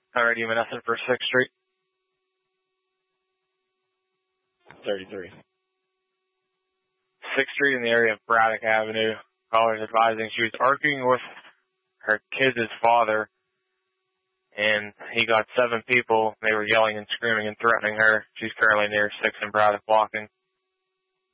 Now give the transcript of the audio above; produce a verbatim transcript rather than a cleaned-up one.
Alrighty, Menneson for sixth Street. thirty-three. sixth Street in the area of Braddock Avenue. Callers advising she was arguing with her kids' father, and he got seven people. They were yelling and screaming and threatening her. She's currently near sixth and Braddock walking.